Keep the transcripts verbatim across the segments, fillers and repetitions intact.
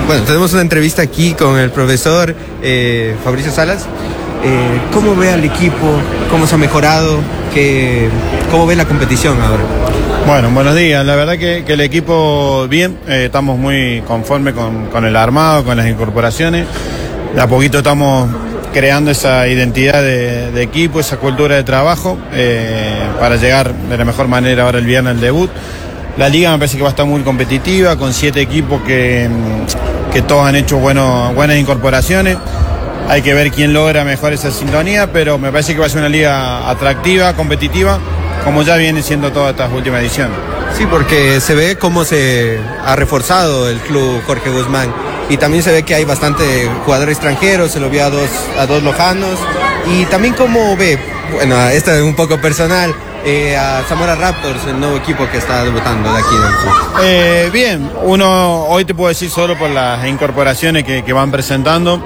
bueno, tenemos una entrevista aquí con el profesor eh, Fabricio Salas. Eh, ¿Cómo ve al equipo? ¿Cómo se ha mejorado? ¿Qué, ¿Cómo ve la competición ahora? Bueno, buenos días. La verdad que, que el equipo bien, eh, estamos muy conformes con, con el armado, con las incorporaciones. De a poquito estamos creando esa identidad de, de equipo, esa cultura de trabajo, eh, para llegar de la mejor manera ahora el viernes al debut. La liga me parece que va a estar muy competitiva, con siete equipos que, que todos han hecho bueno, buenas incorporaciones. Hay que ver quién logra mejor esa sintonía, pero me parece que va a ser una liga atractiva, competitiva, como ya viene siendo todas estas últimas ediciones. Sí, porque se ve cómo se ha reforzado el club Jorge Guzmán y también se ve que hay bastante jugadores extranjeros, se lo vio a dos, a dos lojanos, y también cómo ve, bueno, esto es un poco personal, eh, a Zamora Raptors, el nuevo equipo que está debutando de aquí del club. Eh, bien, uno hoy te puedo decir solo por las incorporaciones que, que van presentando.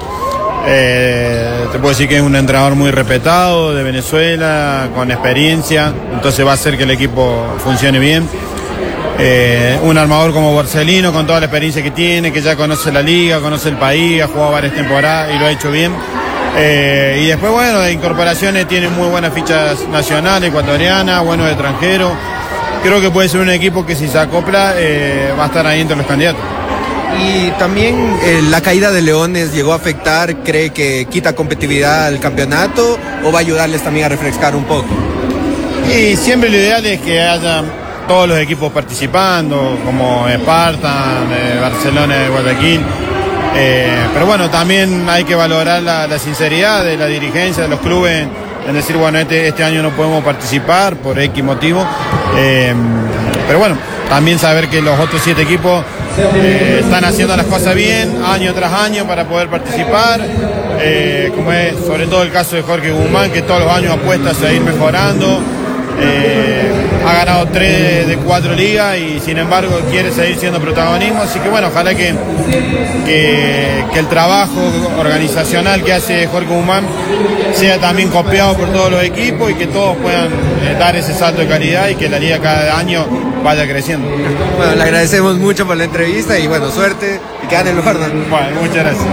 Eh, te puedo decir que es un entrenador muy respetado de Venezuela, con experiencia, entonces va a hacer que el equipo funcione bien. Eh, un armador como Borsellino, con toda la experiencia que tiene, que ya conoce la liga, conoce el país, ha jugado varias temporadas y lo ha hecho bien. Eh, y después, bueno, de incorporaciones tiene muy buenas fichas nacionales, ecuatorianas, buenos extranjeros. Creo que puede ser un equipo que si se acopla eh, va a estar ahí entre los candidatos. Y también eh, la caída de Leones llegó a afectar, ¿cree que quita competitividad al campeonato o va a ayudarles también a refrescar un poco? Y siempre lo ideal es que haya todos los equipos participando, como Spartan, eh, Barcelona de Guayaquil. Eh, pero bueno, también hay que valorar la, la sinceridad de la dirigencia, de los clubes, en decir, bueno, este, este año no podemos participar por X motivo. Eh, pero bueno, también saber que los otros siete equipos eh, están haciendo las cosas bien, año tras año, para poder participar. Eh, como es sobre todo el caso de Jorge Guzmán, que todos los años apuesta a seguir mejorando. Eh, ha ganado tres de cuatro ligas y sin embargo quiere seguir siendo protagonismo, así que bueno, ojalá que, que, que el trabajo organizacional que hace Jorge Guzmán sea también copiado por todos los equipos y que todos puedan eh, dar ese salto de calidad y que la liga cada año vaya creciendo. Bueno, le agradecemos mucho por la entrevista y bueno, suerte y que gane el mejor, ¿no? Bueno, muchas gracias.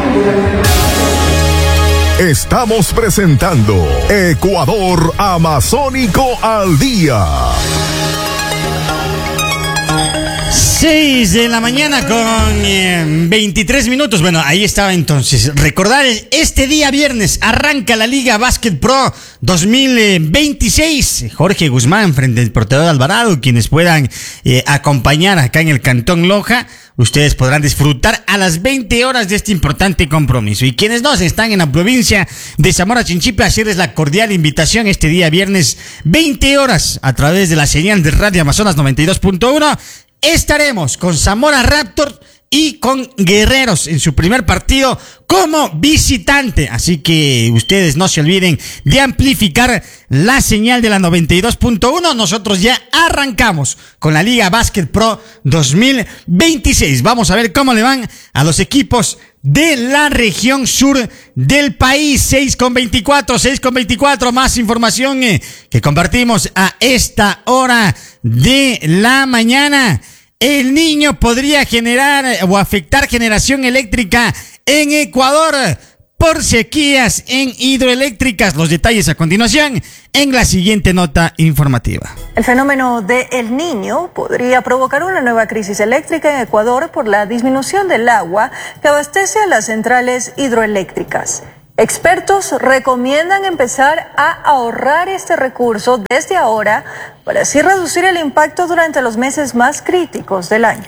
Estamos presentando Ecuador Amazónico al Día. seis de la mañana con eh, veintitrés minutos. Bueno, ahí estaba entonces. Recordar, este día viernes arranca la Liga Básquet Pro dos mil veintiséis. Jorge Guzmán frente al Portador Alvarado. Quienes puedan eh, acompañar acá en el Cantón Loja, ustedes podrán disfrutar a las veinte horas de este importante compromiso. Y quienes no están en la provincia de Zamora Chinchipe, hacerles la cordial invitación este día viernes, veinte horas, a través de la señal de Radio Amazonas noventa y dos punto uno. Estaremos con Zamora Raptors y con Guerreros en su primer partido como visitante. Así que ustedes no se olviden de amplificar la señal de la noventa y dos punto uno. Nosotros ya arrancamos con la Liga Básquet Pro dos mil veintiséis. Vamos a ver cómo le van a los equipos de la región sur del país. seis con veinticuatro, seis con veinticuatro. Más información eh, que compartimos a esta hora de la mañana. El Niño podría generar o afectar generación eléctrica en Ecuador por sequías en hidroeléctricas. Los detalles a continuación en la siguiente nota informativa. El fenómeno de El Niño podría provocar una nueva crisis eléctrica en Ecuador por la disminución del agua que abastece a las centrales hidroeléctricas. Expertos recomiendan empezar a ahorrar este recurso desde ahora para así reducir el impacto durante los meses más críticos del año.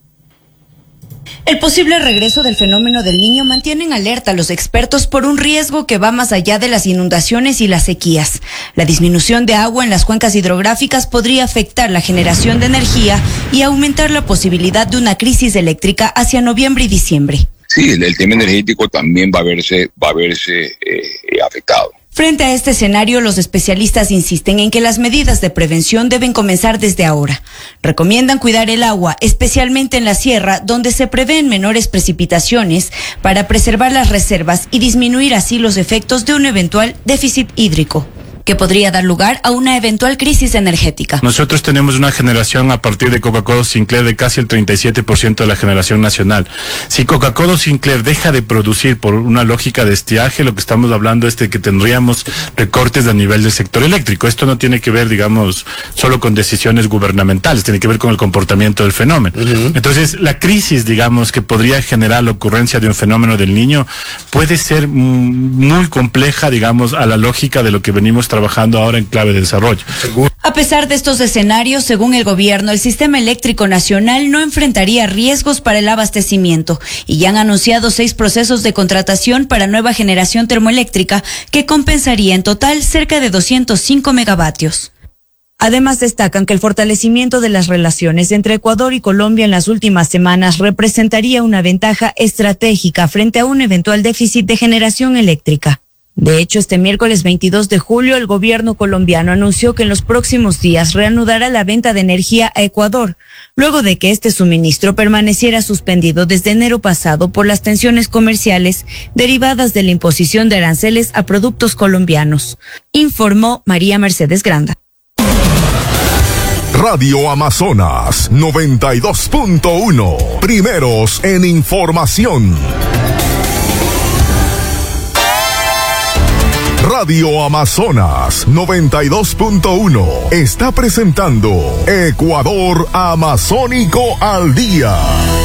El posible regreso del fenómeno del Niño mantiene en alerta a los expertos por un riesgo que va más allá de las inundaciones y las sequías. La disminución de agua en las cuencas hidrográficas podría afectar la generación de energía y aumentar la posibilidad de una crisis eléctrica hacia noviembre y diciembre. Sí, el, el tema energético también va a verse, va a verse eh, afectado. Frente a este escenario, los especialistas insisten en que las medidas de prevención deben comenzar desde ahora. Recomiendan cuidar el agua, especialmente en la sierra, donde se prevén menores precipitaciones, para preservar las reservas y disminuir así los efectos de un eventual déficit hídrico. que podría dar lugar a una eventual crisis energética. Nosotros tenemos una generación a partir de Coca-Cola Sinclair de casi el treinta y siete por ciento de la generación nacional. Si Coca-Cola Sinclair deja de producir por una lógica de estiaje, lo que estamos hablando es de que tendríamos recortes a nivel del sector eléctrico. Esto no tiene que ver, digamos, solo con decisiones gubernamentales, tiene que ver con el comportamiento del fenómeno. Uh-huh. Entonces, la crisis, digamos, que podría generar la ocurrencia de un fenómeno del Niño puede ser muy compleja, digamos, a la lógica de lo que venimos trabajando ahora en clave de desarrollo. A pesar de estos escenarios, según el gobierno, el sistema eléctrico nacional no enfrentaría riesgos para el abastecimiento y ya han anunciado seis procesos de contratación para nueva generación termoeléctrica que compensaría en total cerca de doscientos cinco megavatios. Además, destacan que el fortalecimiento de las relaciones entre Ecuador y Colombia en las últimas semanas representaría una ventaja estratégica frente a un eventual déficit de generación eléctrica. De hecho, este miércoles veintidós de julio, el gobierno colombiano anunció que en los próximos días reanudará la venta de energía a Ecuador, luego de que este suministro permaneciera suspendido desde enero pasado por las tensiones comerciales derivadas de la imposición de aranceles a productos colombianos, informó María Mercedes Granda. Radio Amazonas noventa y dos punto uno, primeros en información. Radio Amazonas noventa y dos punto uno está presentando Ecuador Amazónico al Día.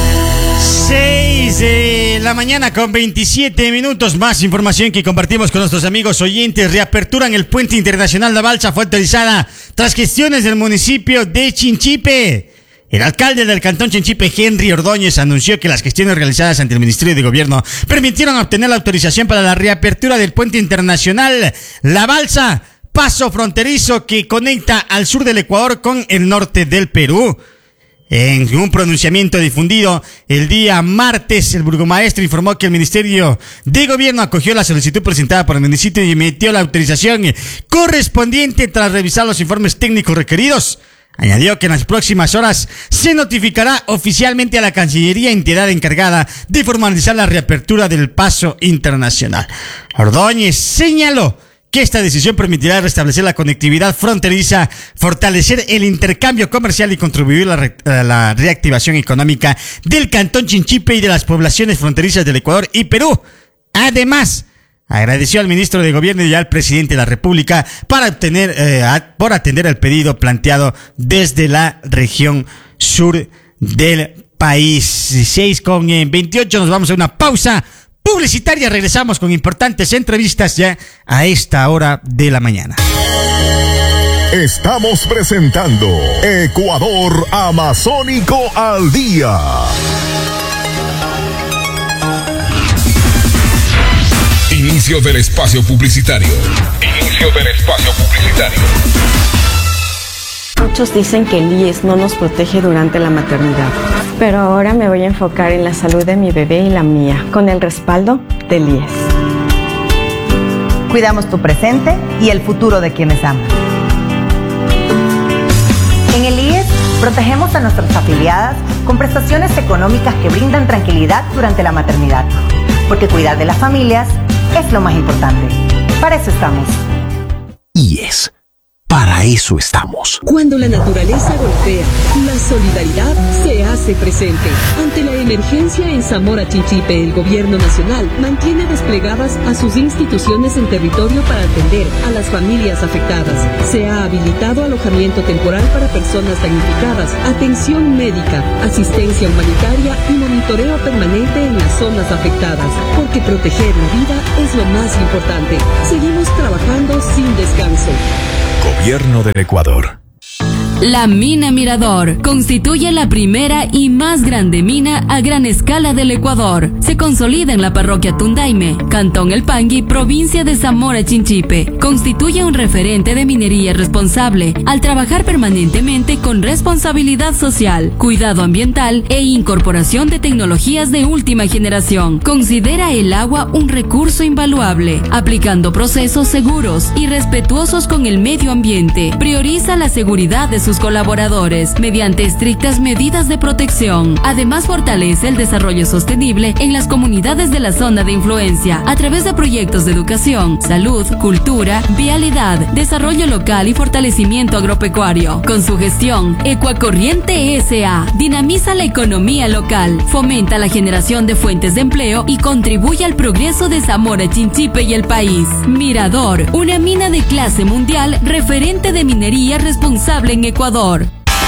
seis de la mañana con veintisiete minutos. Más información que compartimos con nuestros amigos oyentes. Reapertura en el puente internacional La Balsa fue autorizada tras gestiones del municipio de Chinchipe. El alcalde del cantón Chinchipe, Henry Ordóñez, anunció que las gestiones realizadas ante el Ministerio de Gobierno permitieron obtener la autorización para la reapertura del puente internacional La Balsa, paso fronterizo que conecta al sur del Ecuador con el norte del Perú. En un pronunciamiento difundido el día martes, el burgomaestre informó que el Ministerio de Gobierno acogió la solicitud presentada por el municipio y emitió la autorización correspondiente tras revisar los informes técnicos requeridos. Añadió que en las próximas horas se notificará oficialmente a la Cancillería, entidad encargada de formalizar la reapertura del paso internacional. Ordóñez señaló que esta decisión permitirá restablecer la conectividad fronteriza, fortalecer el intercambio comercial y contribuir a la, re- a la reactivación económica del cantón Chinchipe y de las poblaciones fronterizas del Ecuador y Perú. Además, agradeció al ministro de Gobierno y al presidente de la República para obtener, eh, a, por atender el pedido planteado desde la región sur del país. seis con veintiocho, nos vamos a una pausa publicitaria. Regresamos con importantes entrevistas ya a esta hora de la mañana. Estamos presentando Ecuador Amazónico al Día. Inicio del espacio publicitario. Inicio del espacio publicitario. Muchos dicen que el I E S no nos protege durante la maternidad, pero ahora me voy a enfocar en la salud de mi bebé y la mía, con el respaldo del I E S. Cuidamos tu presente y el futuro de quienes amas. En el I E S protegemos a nuestras afiliadas con prestaciones económicas que brindan tranquilidad durante la maternidad, porque cuidar de las familias es lo más importante. Para eso estamos. I E S. Para eso estamos. Cuando la naturaleza golpea, la solidaridad se hace presente. Ante la emergencia en Zamora Chinchipe, el gobierno nacional mantiene desplegadas a sus instituciones en territorio para atender a las familias afectadas. Se ha habilitado alojamiento temporal para personas damnificadas, atención médica, asistencia humanitaria y monitoreo permanente en las zonas afectadas. Porque proteger la vida es lo más importante. Seguimos trabajando sin descanso. Gobierno del Ecuador. La mina Mirador constituye la primera y más grande mina a gran escala del Ecuador. Se consolida en la parroquia Tundaime, Cantón El Pangui, provincia de Zamora Chinchipe. Constituye un referente de minería responsable al trabajar permanentemente con responsabilidad social, cuidado ambiental e incorporación de tecnologías de última generación. Considera el agua un recurso invaluable, aplicando procesos seguros y respetuosos con el medio ambiente. Prioriza la seguridad de sus colaboradores mediante estrictas medidas de protección. Además, fortalece el desarrollo sostenible en las comunidades de la zona de influencia a través de proyectos de educación, salud, cultura, vialidad, desarrollo local y fortalecimiento agropecuario. Con su gestión, Ecuacorriente S A dinamiza la economía local, fomenta la generación de fuentes de empleo y contribuye al progreso de Zamora Chinchipe y el país. Mirador, una mina de clase mundial, referente de minería responsable en Ecuador.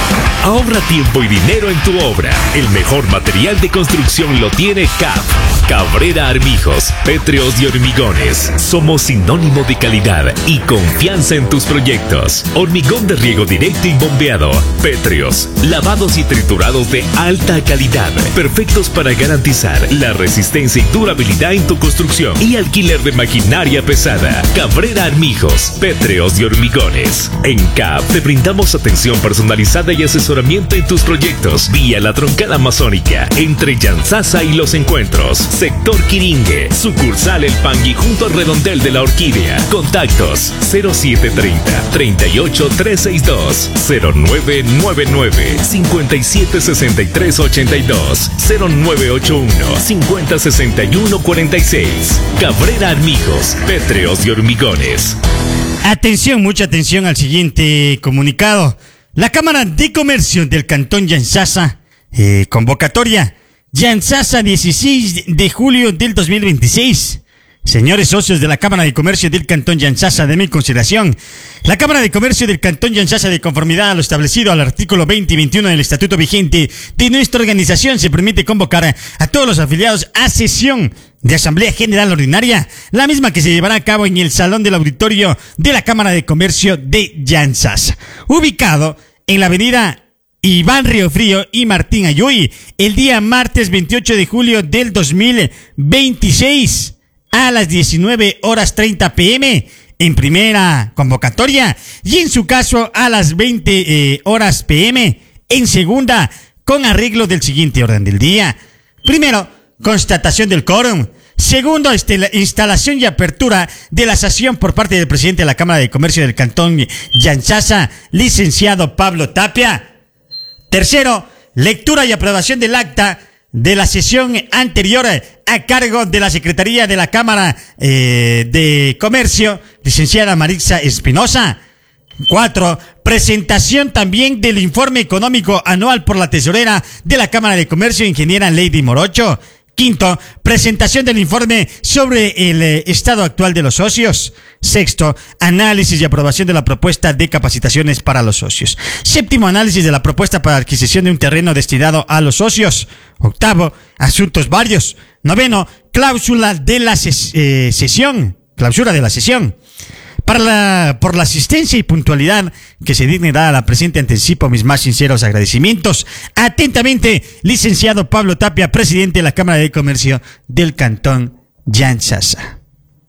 Ahorra tiempo y dinero en tu obra. El mejor material de construcción lo tiene C A F. Cabrera Armijos, Pétreos y Hormigones. Somos sinónimo de calidad y confianza en tus proyectos. Hormigón de riego directo y bombeado. Pétreos, lavados y triturados de alta calidad. Perfectos para garantizar la resistencia y durabilidad en tu construcción. Y alquiler de maquinaria pesada. Cabrera Armijos, Pétreos y Hormigones. En C A F te brindamos atención personalizada y asesoramiento en tus proyectos vía la Troncal Amazónica entre Yanzasa y Los Encuentros. Sector Quiringue, sucursal El Pangui junto al redondel de la Orquídea. Contactos cero siete treinta, treinta y ocho, trescientos sesenta y dos, cero nueve nueve nueve, cincuenta y siete sesenta y tres ochenta y dos, cero nueve ocho uno, cincuenta sesenta y uno cuarenta y seis. Cabrera Armijos, Pétreos y Hormigones. Atención, mucha atención al siguiente comunicado. La Cámara de Comercio del Cantón Yanzasa, eh, convocatoria Yanzasa dieciséis de julio del dos mil veintiséis. Señores socios de la Cámara de Comercio del Cantón Yanzasa, de mi consideración, la Cámara de Comercio del Cantón Yanzasa, de conformidad a lo establecido al artículo veinte y veintiuno del estatuto vigente de nuestra organización, se permite convocar a todos los afiliados a sesión de Asamblea General Ordinaria, la misma que se llevará a cabo en el Salón del Auditorio de la Cámara de Comercio de Yanzasa, ubicado en la avenida Iván Riofrío y Martín Ayuy, el día martes veintiocho de julio del dos mil veintiséis a las diecinueve horas treinta pm en primera convocatoria y en su caso a las veinte eh, horas pm en segunda, con arreglo del siguiente orden del día. Primero, constatación del quórum. Segundo, este, la instalación y apertura de la sesión por parte del presidente de la Cámara de Comercio del Cantón Yanzasa, licenciado Pablo Tapia. Tercero, lectura y aprobación del acta de la sesión anterior a cargo de la Secretaría de la Cámara eh, de Comercio, licenciada Marixa Espinosa. Cuatro, presentación también del informe económico anual por la tesorera de la Cámara de Comercio, ingeniera Lady Morocho. Quinto, presentación del informe sobre el eh, estado actual de los socios. Sexto, análisis y aprobación de la propuesta de capacitaciones para los socios. Séptimo, análisis de la propuesta para adquisición de un terreno destinado a los socios. Octavo, asuntos varios. Noveno, cláusula de la ses eh, sesión, clausura de la sesión. Para la, por la asistencia y puntualidad que se digne dar a la presente, anticipo mis más sinceros agradecimientos. Atentamente, licenciado Pablo Tapia, presidente de la Cámara de Comercio del Cantón Yanzasa.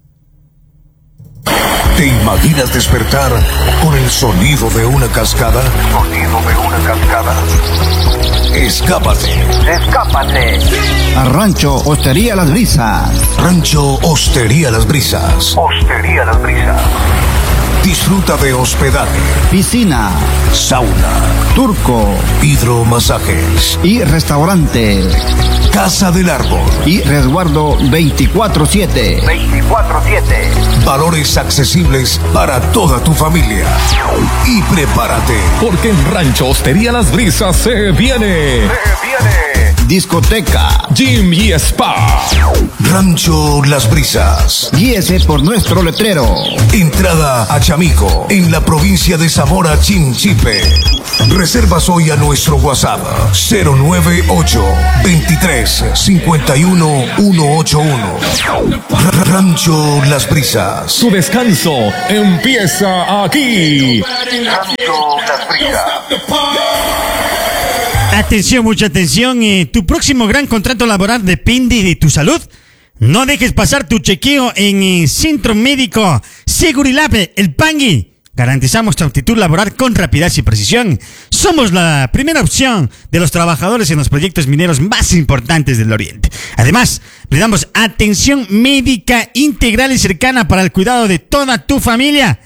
¿Te imaginas despertar con el sonido de una cascada? Sonido de una cascada. Escápate. Escápate. A Rancho Hostería Las Brisas. Rancho Hostería Las Brisas. Hostería Las Brisas. Disfruta de hospedaje, piscina, sauna, turco, hidromasajes y restaurante. Casa del Árbol y resguardo veinticuatro siete. veinticuatro siete. Valores accesibles para toda tu familia. Y prepárate, porque en Rancho Hostería Las Brisas se viene. Se viene. Discoteca, gym y spa. Rancho Las Brisas. Guíese por nuestro letrero. Entrada a Chamico, en la provincia de Zamora Chinchipe. Reservas hoy a nuestro WhatsApp cero nueve ocho, veintitrés, cincuenta y uno, ciento ochenta y uno. Rancho Las Brisas. Su descanso empieza aquí. Rancho Las Brisas. Atención, mucha atención. Eh, tu próximo gran contrato laboral depende de tu salud. No dejes pasar tu chequeo en el Centro Médico Segurilab, El Pangui. Garantizamos tu aptitud laboral con rapidez y precisión. Somos la primera opción de los trabajadores en los proyectos mineros más importantes del Oriente. Además, le damos atención médica integral y cercana para el cuidado de toda tu familia.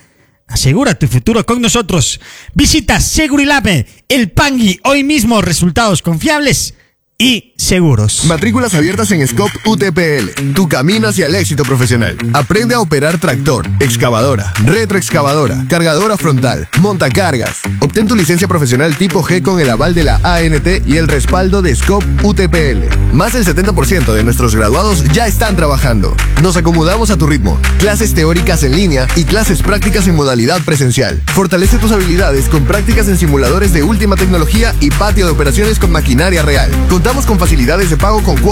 Asegura tu futuro con nosotros. Visita Segurilab, el Pangui, hoy mismo resultados confiables y seguros. Matrículas abiertas en Scope U T P L. Tu camino hacia el éxito profesional. Aprende a operar tractor, excavadora, retroexcavadora, cargadora frontal, montacargas. Obtén tu licencia profesional tipo G con el aval de la A N T y el respaldo de Scope U T P L. Más del setenta por ciento de nuestros graduados ya están trabajando. Nos acomodamos a tu ritmo. Clases teóricas en línea y clases prácticas en modalidad presencial. Fortalece tus habilidades con prácticas en simuladores de última tecnología y patio de operaciones con maquinaria real. Contamos con facilidades de pago con cuotas